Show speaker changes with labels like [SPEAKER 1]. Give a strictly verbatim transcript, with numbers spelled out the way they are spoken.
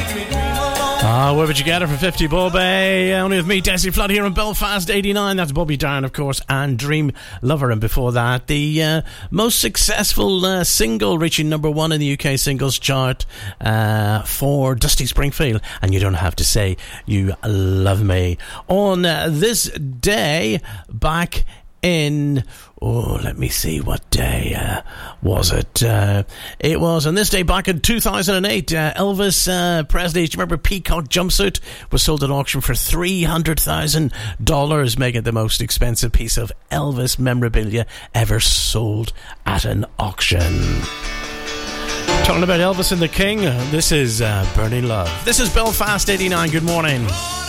[SPEAKER 1] Ah, where would you get it for fifty, Bobby? Only with me, Desi Flood here in Belfast, eighty-nine. That's Bobby Darin, of course, and Dream Lover. And before that, the uh, most successful uh, single reaching number one in the U K singles chart uh, for Dusty Springfield. And You Don't Have to Say You Love Me. On uh, this day, back in... Oh, let me see, what day uh, was it? Uh, it was on this day back in two thousand eight. Uh, Elvis uh, Presley, do you remember Peacock Jumpsuit? Was sold at auction for three hundred thousand dollars, making it the most expensive piece of Elvis memorabilia ever sold at an auction. Talking about Elvis and the King, this is uh, Burning Love. This is Belfast eighty-nine. Good morning.